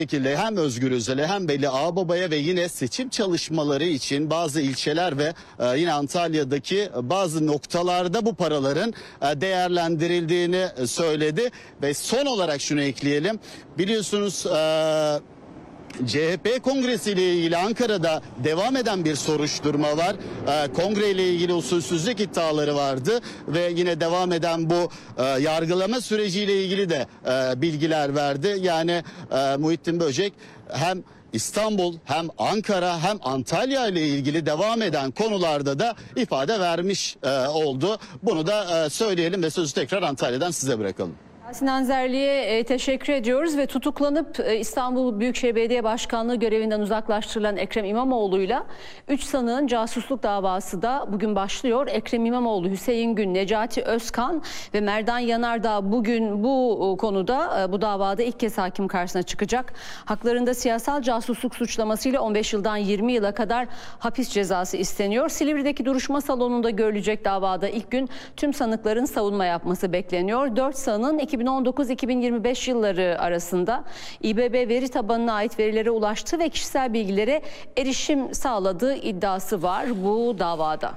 şekilde hem Özgür Özel'e hem Veli Ağbaba'ya ve yine seçim çalışmaları için bazı ilçeler ve yine Antalya'daki bazı noktalarda bu paraların değerlendirildiğini söyledi. Ve son olarak şunu ekleyelim. Biliyorsunuz CHP kongresiyle ilgili Ankara'da devam eden bir soruşturma var. Kongreyle ilgili usulsüzlük iddiaları vardı ve yine devam eden bu yargılama süreciyle ilgili de bilgiler verdi. Yani Muhittin Böcek hem İstanbul hem Ankara hem Antalya ile ilgili devam eden konularda da ifade vermiş oldu. Bunu da söyleyelim ve sözü tekrar Antalya'dan size bırakalım. Sinan Zerli'ye teşekkür ediyoruz ve tutuklanıp İstanbul Büyükşehir Belediye Başkanlığı görevinden uzaklaştırılan Ekrem İmamoğlu'yla 3 sanığın casusluk davası da bugün başlıyor. Ekrem İmamoğlu, Hüseyin Gün, Necati Özkan ve Merdan Yanardağ bugün bu konuda, bu davada ilk kez hakim karşısına çıkacak. Haklarında siyasal casusluk suçlamasıyla 15 yıldan 20 yıla kadar hapis cezası isteniyor. Silivri'deki duruşma salonunda görülecek davada ilk gün tüm sanıkların savunma yapması bekleniyor. 4 sanığın 2019-2025 yılları arasında İBB veri tabanına ait verilere ulaştığı ve kişisel bilgilere erişim sağladığı iddiası var bu davada.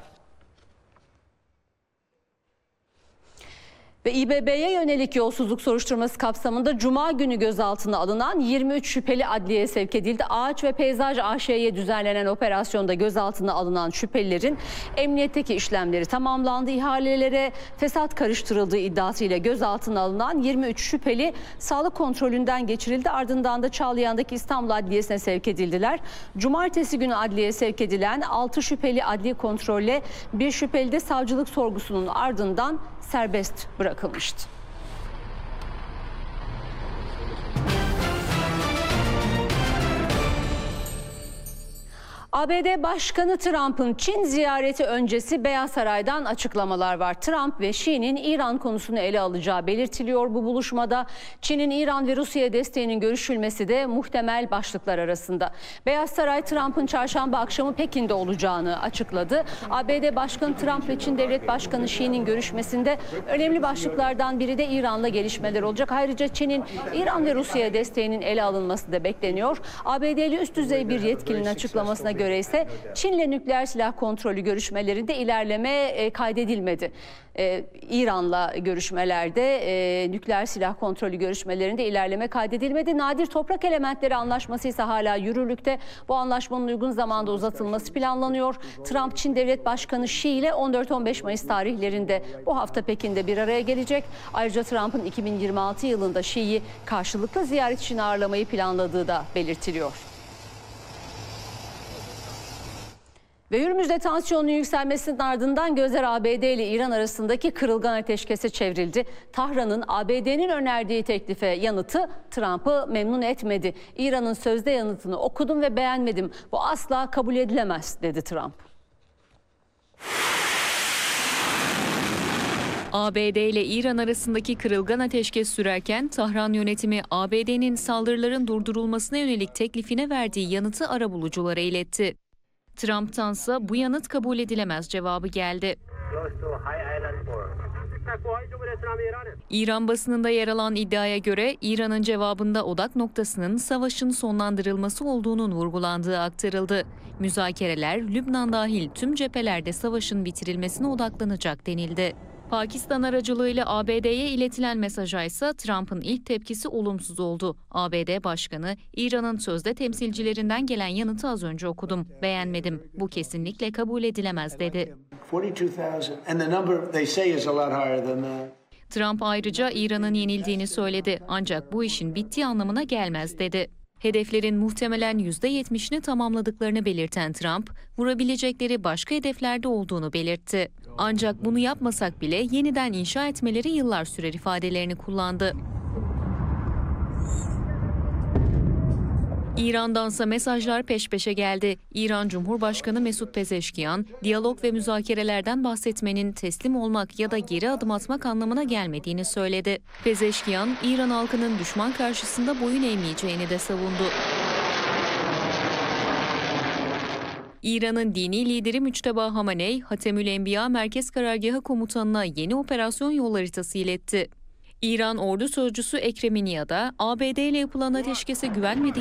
Ve İBB'ye yönelik yolsuzluk soruşturması kapsamında Cuma günü gözaltına alınan 23 şüpheli adliyeye sevk edildi. Ağaç ve Peyzaj AŞ'ye düzenlenen operasyonda gözaltına alınan şüphelilerin emniyetteki işlemleri tamamlandı. İhalelere fesat karıştırıldığı iddiasıyla gözaltına alınan 23 şüpheli sağlık kontrolünden geçirildi. Ardından da Çağlayan'daki İstanbul Adliyesi'ne sevk edildiler. Cumartesi günü adliyeye sevk edilen 6 şüpheli adli kontrolle bir şüpheli de savcılık sorgusunun ardından serbest bırakılmıştı. ABD Başkanı Trump'ın Çin ziyareti öncesi Beyaz Saray'dan açıklamalar var. Trump ve Xi'nin İran konusunu ele alacağı belirtiliyor. Bu buluşmada Çin'in İran ve Rusya'ya desteğinin görüşülmesi de muhtemel başlıklar arasında. Beyaz Saray, Trump'ın çarşamba akşamı Pekin'de olacağını açıkladı. ABD Başkanı Trump ve Çin Devlet Başkanı Xi'nin görüşmesinde önemli başlıklardan biri de İran'la gelişmeler olacak. Ayrıca Çin'in İran ve Rusya'ya desteğinin ele alınması da bekleniyor. ABD'li üst düzey bir yetkilinin açıklamasına göre ise Çin'le nükleer silah kontrolü görüşmelerinde ilerleme kaydedilmedi. İran'la görüşmelerde nükleer silah kontrolü görüşmelerinde ilerleme kaydedilmedi. Nadir toprak elementleri anlaşması ise hala yürürlükte. Bu anlaşmanın uygun zamanda uzatılması planlanıyor. Trump, Çin Devlet Başkanı Xi ile 14-15 Mayıs tarihlerinde bu hafta Pekin'de bir araya gelecek. Ayrıca Trump'ın 2026 yılında Xi'yi karşılıklı ziyaret için ağırlamayı planladığı da belirtiliyor. Ve Hürmüz'de tansiyonun yükselmesinin ardından gözler ABD ile İran arasındaki kırılgan ateşkese çevrildi. Tahran'ın ABD'nin önerdiği teklife yanıtı Trump'ı memnun etmedi. İran'ın sözde yanıtını okudum ve beğenmedim. Bu asla kabul edilemez dedi Trump. ABD ile İran arasındaki kırılgan ateşkes sürerken Tahran yönetimi ABD'nin saldırıların durdurulmasına yönelik teklifine verdiği yanıtı arabuluculara iletti. Trump'tansa bu yanıt kabul edilemez cevabı geldi. İran basınında yer alan iddiaya göre İran'ın cevabında odak noktasının savaşın sonlandırılması olduğunun vurgulandığı aktarıldı. Müzakereler Lübnan dahil tüm cephelerde savaşın bitirilmesine odaklanacak denildi. Pakistan aracılığıyla ABD'ye iletilen mesaja ise Trump'ın ilk tepkisi olumsuz oldu. ABD Başkanı, İran'ın sözde temsilcilerinden gelen yanıtı az önce okudum. Beğenmedim. Bu kesinlikle kabul edilemez dedi. Trump ayrıca İran'ın yenildiğini söyledi. Ancak bu işin bittiği anlamına gelmez dedi. Hedeflerin muhtemelen %70'ini tamamladıklarını belirten Trump, vurabilecekleri başka hedeflerde olduğunu belirtti. Ancak bunu yapmasak bile yeniden inşa etmeleri yıllar sürer ifadelerini kullandı. İran'dansa mesajlar peş peşe geldi. İran Cumhurbaşkanı Mesut Pezeşkiyan, diyalog ve müzakerelerden bahsetmenin teslim olmak ya da geri adım atmak anlamına gelmediğini söyledi. Pezeşkiyan, İran halkının düşman karşısında boyun eğmeyeceğini de savundu. İran'ın dini lideri Müçteba Hamaney, Hatemül Enbiya Merkez Karargahı Komutanı'na yeni operasyon yol haritası iletti. İran ordu sözcüsü Ekrem İniyada, ABD ile yapılan ateşkese güvenmediklerini